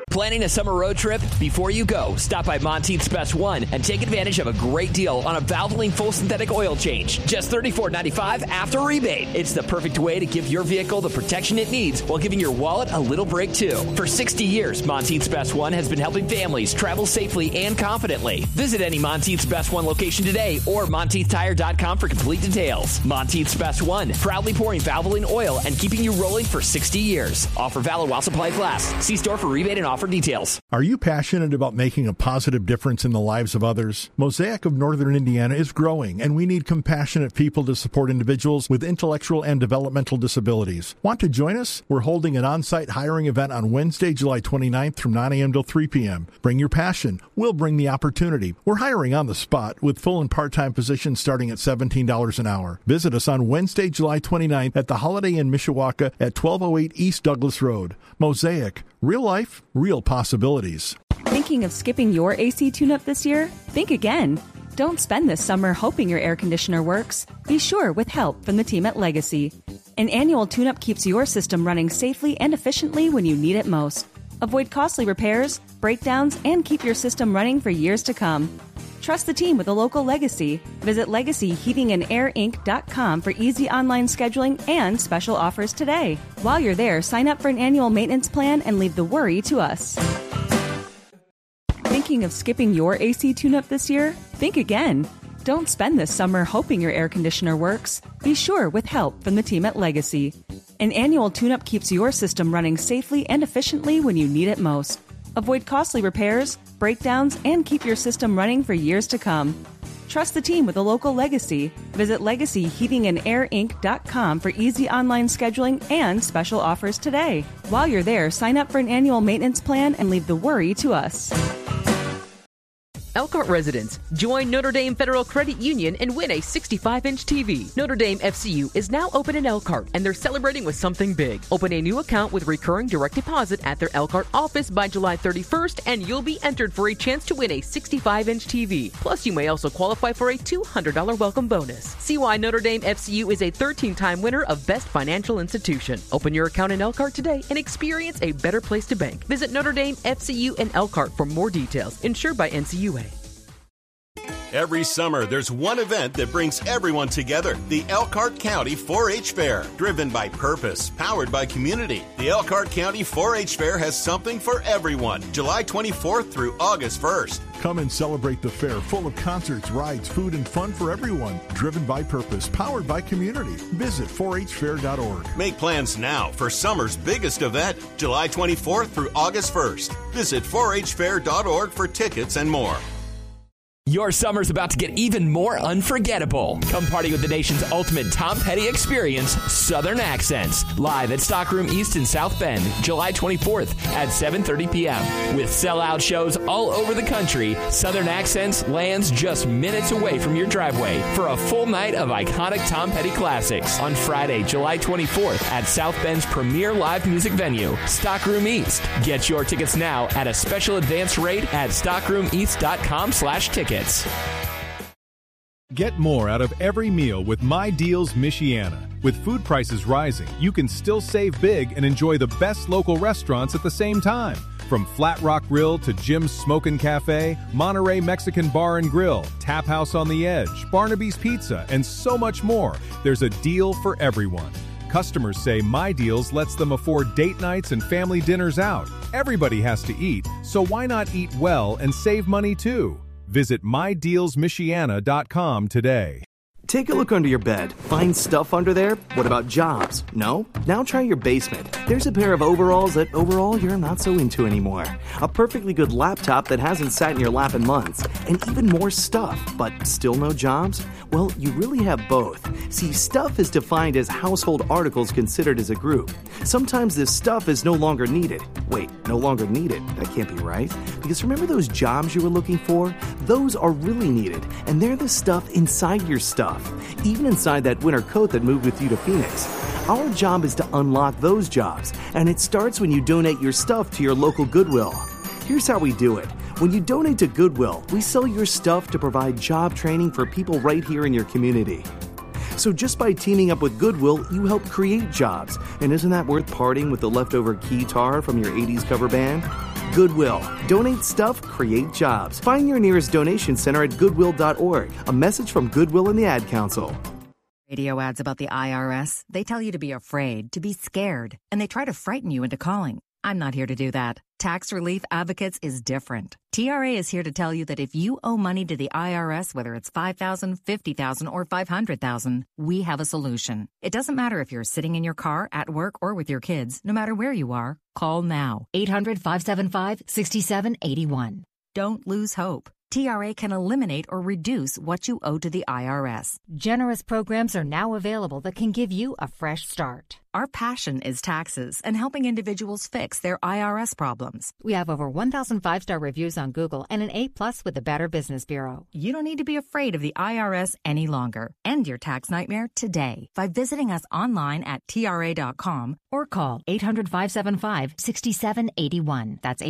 Planning a summer road trip? Before you go, stop by Monteith's Best One and take advantage of a great deal on a Valvoline full synthetic oil change. Just $34.95 after rebate. It's the perfect way to give your vehicle the protection it needs while giving your wallet a little break too. For 60 years, Monteith's Best One has been helping families travel safely and confidently. Visit any Monteith's Best One location today or MonteithTire.com for complete details. Monteith's Best One, proudly pouring Valvoline oil and keeping you rolling for 60 years. Offer valid while supplies last. See store for rebate and offer details. Are you passionate about making a positive difference in the lives of others? Mosaic of Northern Indiana is growing, and we need compassionate people to support individuals with intellectual and developmental disabilities. Want to join us? We're holding an on-site hiring event on Wednesday, July 29th from 9 a.m. till 3 p.m. Bring your passion. We'll bring the opportunity. We're hiring on the spot with full and part-time positions starting at $17 an hour. Visit us on Wednesday, July 29th at the Holiday Inn Mishawaka at 1208 East Douglas Road. Mosaic. Real life, real possibilities. Thinking of skipping your AC tune-up this year? Think again. Don't spend this summer hoping your air conditioner works. Be sure with help from the team at Legacy. An annual tune-up keeps your system running safely and efficiently when you need it most. Avoid costly repairs, breakdowns, and keep your system running for years to come. Trust the team with a local Legacy. Visit LegacyHeatingandAirInc.com for easy online scheduling and special offers today. While you're there, sign up for an annual maintenance plan and leave the worry to us. Thinking of skipping your AC tune-up this year? Think again. Don't spend this summer hoping your air conditioner works. Be sure with help from the team at Legacy. An annual tune-up keeps your system running safely and efficiently when you need it most. Avoid costly repairs, breakdowns, and keep your system running for years to come. Trust the team with a local Legacy. Visit LegacyHeatingandAirInc.com for easy online scheduling and special offers today. While you're there, sign up for an annual maintenance plan and leave the worry to us. Elkhart residents, join Notre Dame Federal Credit Union and win a 65-inch TV. Notre Dame FCU is now open in Elkhart, and they're celebrating with something big. Open a new account with recurring direct deposit at their Elkhart office by July 31st, and you'll be entered for a chance to win a 65-inch TV. Plus, you may also qualify for a $200 welcome bonus. See why Notre Dame FCU is a 13-time winner of Best Financial Institution. Open your account in Elkhart today and experience a better place to bank. Visit Notre Dame FCU in Elkhart for more details. Insured by NCUA. Every summer, there's one event that brings everyone together. The Elkhart County 4-H Fair. Driven by purpose, powered by community. The Elkhart County 4-H Fair has something for everyone. July 24th through August 1st. Come and celebrate the fair, full of concerts, rides, food, and fun for everyone. Driven by purpose, powered by community. Visit 4hfair.org. Make plans now for summer's biggest event, July 24th through August 1st. Visit 4hfair.org for tickets and more. Your summer's about to get even more unforgettable. Come party with the nation's ultimate Tom Petty experience, Southern Accents, live at Stockroom East in South Bend, July 24th at 7:30 p.m. With sellout shows all over the country, Southern Accents lands just minutes away from your driveway for a full night of iconic Tom Petty classics on Friday, July 24th at South Bend's premier live music venue, Stockroom East. Get your tickets now at a special advance rate at stockroomeast.com/tickets. Get more out of every meal with My Deals Michiana. With food prices rising, you can still save big and enjoy the best local restaurants at the same time. From Flat Rock Grill to Jim's Smokin' Cafe, Monterey Mexican Bar and Grill, Tap House on the Edge, Barnaby's Pizza, and so much more, there's a deal for everyone. Customers say My Deals lets them afford date nights and family dinners out. Everybody has to eat, so why not eat well and save money too? Visit MyDealsMichiana.com today. Take a look under your bed. Find stuff under there? What about jobs? No? Now try your basement. There's a pair of overalls that overall you're not so into anymore. A perfectly good laptop that hasn't sat in your lap in months. And even more stuff, but still no jobs? Well, you really have both. See, stuff is defined as household articles considered as a group. Sometimes this stuff is no longer needed. Wait, no longer needed? That can't be right. Because remember those jobs you were looking for? Those are really needed, and they're the stuff inside your stuff. Even inside that winter coat that moved with you to Phoenix. Our job is to unlock those jobs, and it starts when you donate your stuff to your local Goodwill. Here's how we do it. When you donate to Goodwill, we sell your stuff to provide job training for people right here in your community. So just by teaming up with Goodwill, you help create jobs. And isn't that worth parting with the leftover keytar from your 80s cover band? Goodwill. Donate stuff, create jobs. Find your nearest donation center at goodwill.org. A message from Goodwill and the Ad Council. Radio ads about the IRS, they tell you to be afraid, to be scared, and they try to frighten you into calling. I'm not here to do that. Tax Relief Advocates is different. TRA is here to tell you that if you owe money to the IRS, whether it's $5,000, $50,000, or $500,000, we have a solution. It doesn't matter if you're sitting in your car, at work, or with your kids. No matter where you are, call now. 800-575-6781. Don't lose hope. TRA can eliminate or reduce what you owe to the IRS. Generous programs are now available that can give you a fresh start. Our passion is taxes and helping individuals fix their IRS problems. We have over 1,000 5-star reviews on Google and an A+ with the Better Business Bureau. You don't need to be afraid of the IRS any longer. End your tax nightmare today by visiting us online at TRA.com or call 800-575-6781. That's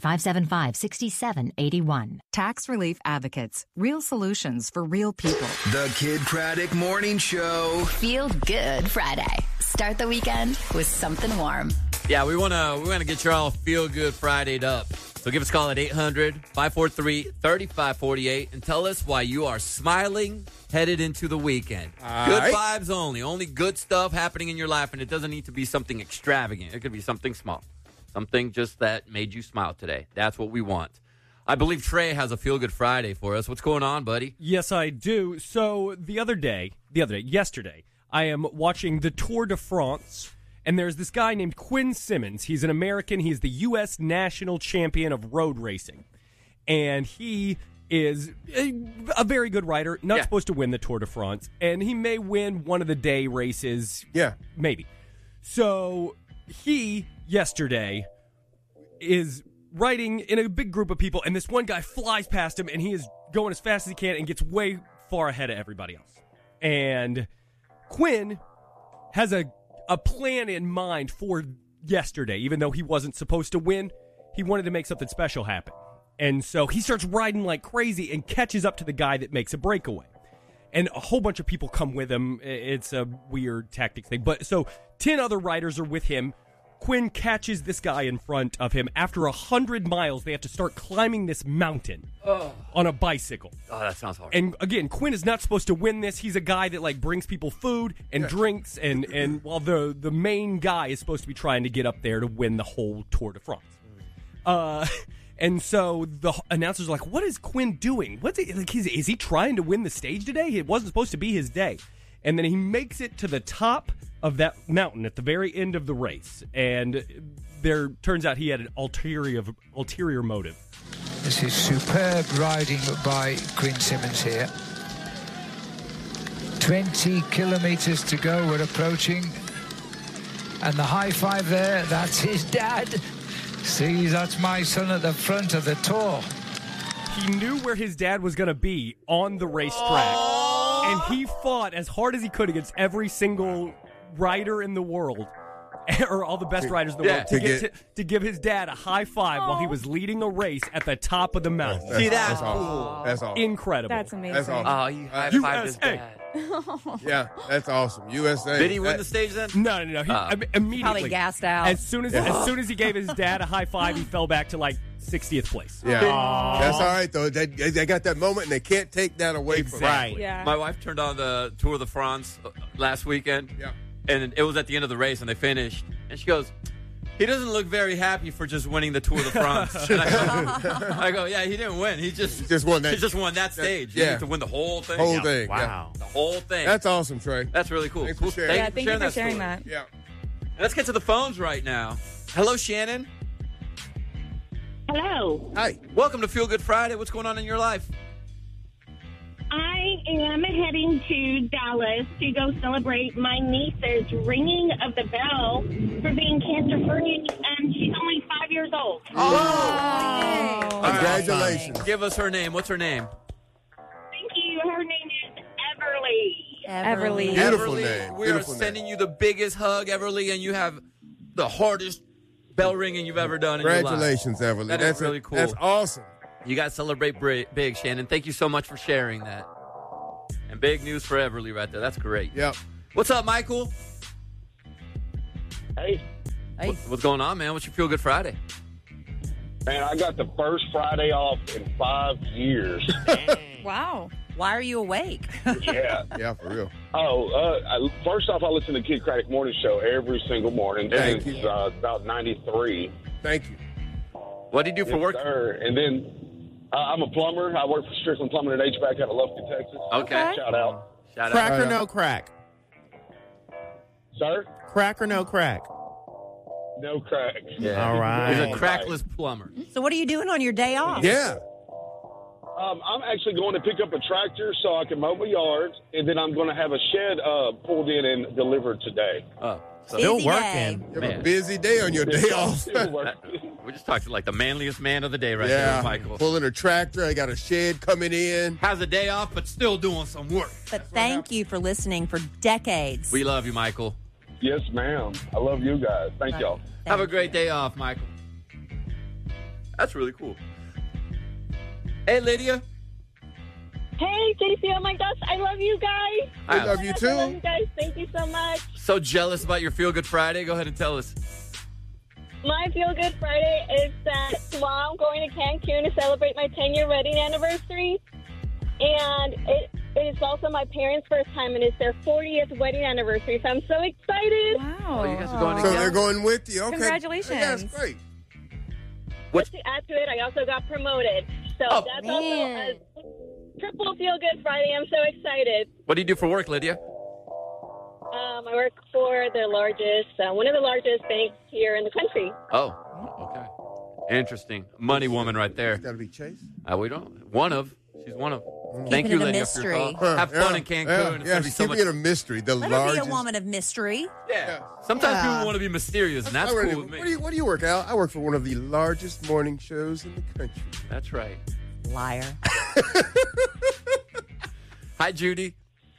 800-575-6781. Tax Relief Advocates. Real solutions for real people. The Kid Craddock Morning Show. Feel Good Friday. Start the weekend with something warm. Yeah, we wanna get you all Feel Good Friday'd up. So give us a call at 800-543-3548 and tell us why you are smiling headed into the weekend. Good vibes only. Only good stuff happening in your life, and it doesn't need to be something extravagant. It could be something small. Something just that made you smile today. That's what we want. I believe Trey has a Feel Good Friday for us. What's going on, buddy? Yes, I do. So yesterday, I am watching the Tour de France, and there's this guy named Quinn Simmons. He's an American. He's the U.S. national champion of road racing, and he is a very good rider, not supposed to win the Tour de France, and he may win one of the day races. Yeah. Maybe. So he, yesterday, is riding in a big group of people, and this one guy flies past him, and he is going as fast as he can and gets way far ahead of everybody else. And Quinn has a plan in mind for yesterday. Even though he wasn't supposed to win, he wanted to make something special happen. And so he starts riding like crazy and catches up to the guy that makes a breakaway. And a whole bunch of people come with him. It's a weird tactic thing. But so 10 other riders are with him. Quinn catches this guy in front of him. After 100 miles, they have to start climbing this mountain on a bicycle. Oh, that sounds hard. And again, Quinn is not supposed to win this. He's a guy that brings people food and drinks, and while the main guy is supposed to be trying to get up there to win the whole Tour de France. And so the announcers are like, "What is Quinn doing? Is he trying to win the stage today? It wasn't supposed to be his day." And then he makes it to the top of that mountain at the very end of the race, and there turns out he had an ulterior motive. This is superb riding by Quinn Simmons here. 20 kilometers to go, we're approaching, and the high five there, that's his dad. See, that's my son at the front of the Tour. He knew where his dad was going to be on the racetrack, and he fought as hard as he could against every single rider in the world, or all the best riders in the world, to give his dad a high five while he was leading a race at the top of the mountain. See, that's cool. Awesome. That's awesome. Incredible. That's amazing. That's awesome. Oh, you high-fived his dad. Yeah, that's awesome. USA. Did he win the stage then? No. He immediately probably gassed out. As soon as he gave his dad a high five, he fell back to 60th place. Yeah, that's all right though. They got that moment, and they can't take that away from them. Yeah. My wife turned on the Tour de France last weekend. Yeah. And it was at the end of the race, and they finished. And she goes, "He doesn't look very happy for just winning the Tour de France." And I go, "Yeah, he didn't win. He just won that. He just won that stage. You need to win the whole thing. Whole thing. Wow. The whole thing. That's awesome, Trey. That's really cool. Thanks for sharing. Thank you for sharing that. Yeah. Let's get to the phones right now. Hello, Shannon. Hello. Hi. Welcome to Feel Good Friday. What's going on in your life? I am heading to Dallas to go celebrate my niece's ringing of the bell for being cancer-free, and she's only 5 years old. Oh! Congratulations. Give us her name. What's her name? Thank you. Her name is Everly. Beautiful name. We are sending you the biggest hug, Everly, and you have the hardest bell ringing you've ever done in your life. Congratulations, Everly. That's really cool. That's awesome. You got to celebrate big, Shannon. Thank you so much for sharing that. And big news for Everly right there. That's great. Yep. What's up, Michael? Hey. What's going on, man? What's your Feel Good Friday? Man, I got the first Friday off in 5 years. Wow. Why are you awake? Yeah. Yeah, for real. First off, I listen to Kid Craddock Morning Show every single morning. Thank Since about 93. Thank you. What do you do for work? Sir. And then I'm a plumber. I work for Strickland Plumbing and HVAC out of Lufkin, Texas. Okay. Shout out. Crack or no crack? Sir? Crack or no crack? No crack. Yeah. All right. He's a crackless plumber. So what are you doing on your day off? Yeah. I'm actually going to pick up a tractor so I can mow my yards, and then I'm going to have a shed pulled in and delivered today. Oh. Still working. You have a busy day on your day off. We just talked to like the manliest man of the day right Yeah. there, Michael. Pulling a tractor. I got a shed coming in. Has a day off, but still doing some work. But thank you for listening for decades. We love you, Michael. Yes, ma'am. I love you guys. Thank y'all. Have a great day off, Michael. That's really cool. Hey, Lydia. Hey, JC. Oh, my gosh. I love you guys. I love you, I love you guys. Thank you so much. So jealous about your Feel Good Friday. Go ahead and tell us. My Feel Good Friday is that tomorrow I'm going to Cancun to celebrate my 10-year wedding anniversary. And it is also my parents' first time, and it's their 40th wedding anniversary. So I'm so excited. Wow. Oh, you guys are going So together? they're going with you. Okay. Congratulations. Yeah, that's great. Just to add to it, I also got promoted. So that's also a triple Feel Good Friday. I'm so excited. What do you do for work, Lydia? I work for the largest, one of the largest banks here in the country. Oh, okay. Interesting. Money woman right there. Got to be Chase. We don't. One of. She's one of. Keeping Thank you, it a Lydia, for your mystery. call. Have fun in Cancun. It's Yeah, gonna be so keeping much. it a mystery. The Let her largest. be a woman of mystery. Yeah. Sometimes people want to be mysterious, and that's cool with me. What do you work, Al? I work for one of the largest morning shows in the country. That's right. Liar. Hi, Judy.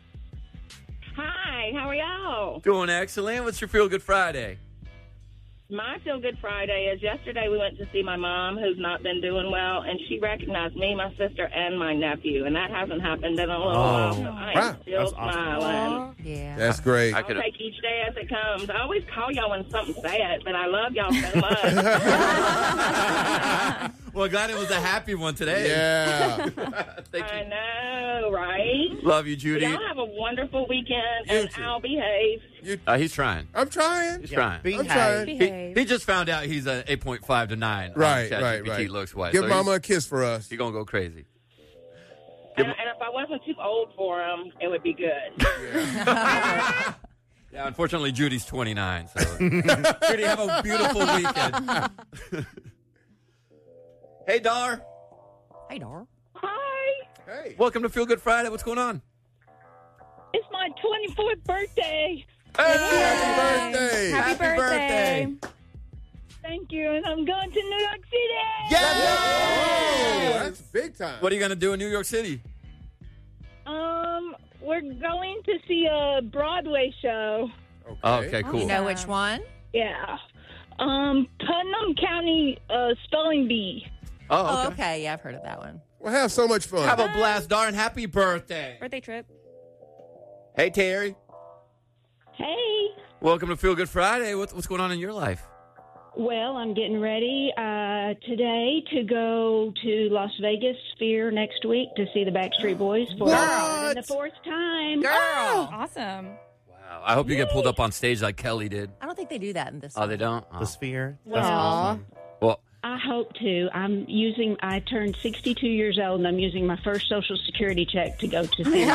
Hi, how are y'all? Doing excellent. What's your Feel Good Friday? My Feel Good Friday is yesterday we went to see my mom, who's not been doing well, and she recognized me, my sister, and my nephew, and that hasn't happened in a little while. So I am still smiling. Yeah. That's great. I'll take each day as it comes. I always call y'all when something's sad, but I love y'all so much. Well, glad it was a happy one today. Yeah. I know, right? Love you, Judy. Y'all have a wonderful weekend, and I'll behave. He's trying. I'm trying. He's trying. I'm trying. He just found out he's an 8.5 to 9. Right. Looks wise. Give Mama a kiss for us. He's going to go crazy. And if I wasn't too old for him, it would be good. Yeah, unfortunately, Judy's 29. So. Judy, have a beautiful weekend. Hey, Dar. Hey, Dar. Hi. Hey. Welcome to Feel Good Friday. What's going on? It's my 24th birthday. Happy birthday. Happy birthday. Thank you. And I'm going to New York City. Oh, that's big time. What are you going to do in New York City? We're going to see a Broadway show. Okay, cool. You know which one? Yeah. Putnam County Spelling Bee. Oh, okay. Yeah, I've heard of that one. We'll have so much fun. Have a blast, Dar, and happy birthday. Birthday trip. Hey, Terry. Hey. Welcome to Feel Good Friday. What's going on in your life? Well, I'm getting ready today to go to Las Vegas Sphere next week to see the Backstreet Boys for the fourth time. Girl. Oh. Awesome. Wow. I hope you get pulled up on stage like Kelly did. I don't think they do that in this Oh, they don't? The Sphere. Well, That's awesome. Well, I hope to. I turned 62 years old, and I'm using my first Social Security check to go to see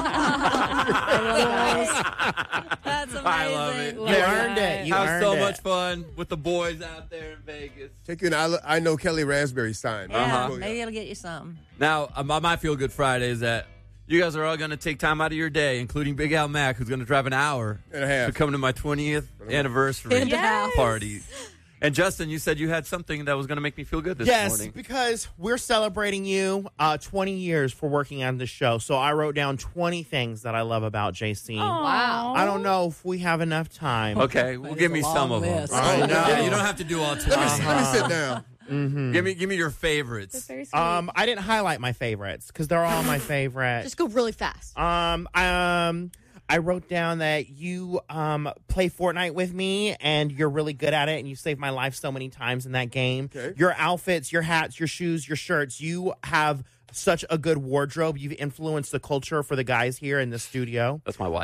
That's amazing. I love it. You earned it. You have earned so it. much fun with the boys out there in Vegas. Take you an I Know Kelly Raspberry sign. Yeah, maybe it'll get you something. Now, my Feel Good Friday is that you guys are all going to take time out of your day, including Big Al Mack, who's going to drive an hour and a half to come to my 20th anniversary party. And Justin, you said you had something that was going to make me feel good this morning. Yes, because we're celebrating you 20 years for working on the show. So I wrote down 20 things that I love about JC. Wow. I don't know if we have enough time. Okay, well, give me some of them. I know. Yeah, you don't have to do all 20. Let me sit down. Mm-hmm. Give me your favorites. I didn't highlight my favorites because they're all my favorites. Just go really fast. I wrote down that you play Fortnite with me, and you're really good at it, and you saved my life so many times in that game. Okay. Your outfits, your hats, your shoes, your shirts, you have such a good wardrobe. You've influenced the culture for the guys here in the studio. That's my wife.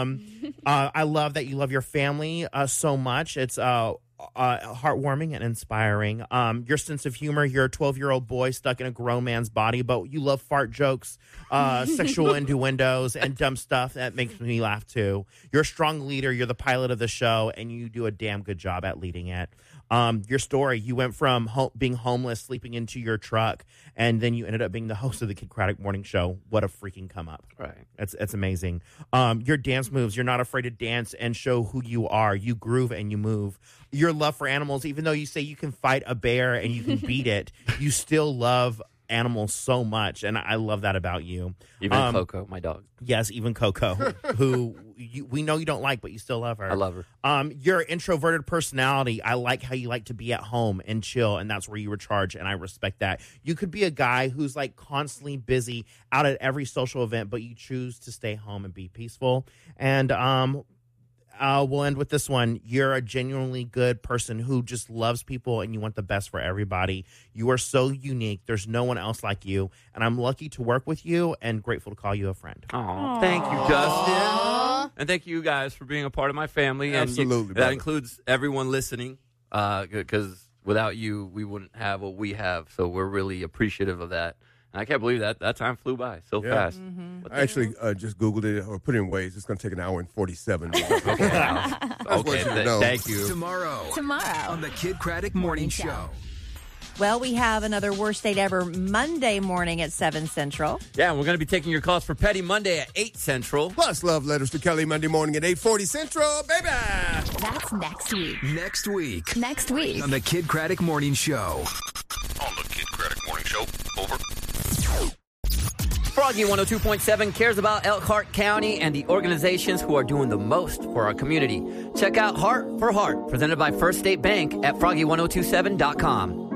I love that you love your family so much. It's heartwarming and inspiring. Your sense of humor, you're a 12-year-old boy stuck in a grown man's body, but you love fart jokes, sexual innuendos, and dumb stuff that makes me laugh too. You're a strong leader. You're the pilot of the show, and you do a damn good job at leading it. Your story, you went from being homeless, sleeping into your truck, and then you ended up being the host of the Kid Craddock Morning Show. What a freaking come up. Right. It's amazing. Your dance moves, you're not afraid to dance and show who you are. You groove and you move. Your love for animals, even though you say you can fight a bear and you can beat it, you still love animals so much, and I love that about you. Even Coco, my dog. Yes, even Coco, who we know you don't like, but you still love her. I love her. Your introverted personality, I like how you like to be at home and chill, and that's where you recharge, and I respect that. You could be a guy who's like constantly busy out at every social event, but you choose to stay home and be peaceful. And we'll end with this one. You're a genuinely good person who just loves people, and you want the best for everybody. You are so unique. There's no one else like you, and I'm lucky to work with you and grateful to call you a friend. Oh, thank you, Justin. And thank you guys for being a part of my family. Absolutely, and that includes everyone listening, because without you, we wouldn't have what we have. So we're really appreciative of that. And I can't believe that time flew by so fast. Mm-hmm. I actually just Googled it or put it in Waze. It's going to take an hour and 47 minutes. Okay, thank you. Tomorrow on the Kid Craddock Morning Show. Well, we have another Worst Date Ever Monday morning at 7 Central. Yeah, and we're going to be taking your calls for Petty Monday at 8 Central. Plus love letters to Kelly Monday morning at 8:40 Central, baby. That's next week. Next week on the Kid Craddock Morning Show. On the Kid Craddock Morning Show. Over. Froggy 102.7 cares about Elkhart County and the organizations who are doing the most for our community. Check out Heart for Heart, presented by First State Bank at froggy1027.com.